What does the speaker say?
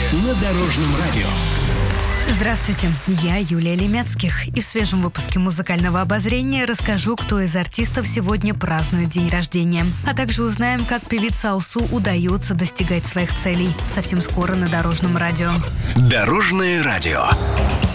на Дорожном радио. Здравствуйте, я Юлия Лемецких. И в свежем выпуске музыкального обозрения расскажу, кто из артистов сегодня празднует день рождения. А также узнаем, как певице Алсу удается достигать своих целей. Совсем скоро на Дорожном радио. Дорожное радио.